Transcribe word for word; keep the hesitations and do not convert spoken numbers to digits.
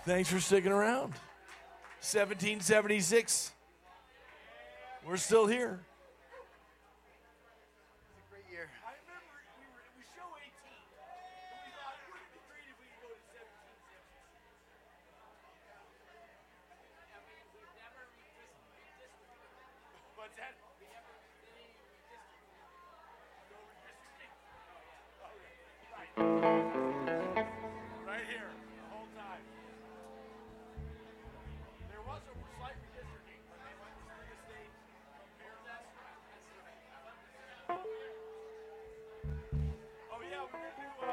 Thanks for sticking around. seventeen seventy-six. We're still here. It's a great year. I remember we were we show eighteen, and we thought it would be great if we could go to seventeen seventy-six. I mean, we've never redistricted. What's that? We never really redistricted. No redistricting. Oh, yeah. Oh, yeah. Right.